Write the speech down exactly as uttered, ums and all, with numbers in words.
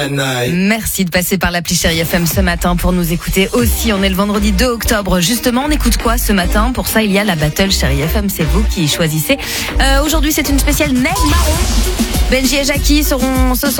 Merci de passer par l'appli Chérie F M ce matin pour nous écouter aussi. On est le vendredi deux octobre. Justement, on écoute quoi ce matin? Pour ça, il y a la battle Chérie F M. C'est vous qui choisissez. Euh, aujourd'hui, c'est une spéciale Neige Marron. Benji et Jackie seront ce soir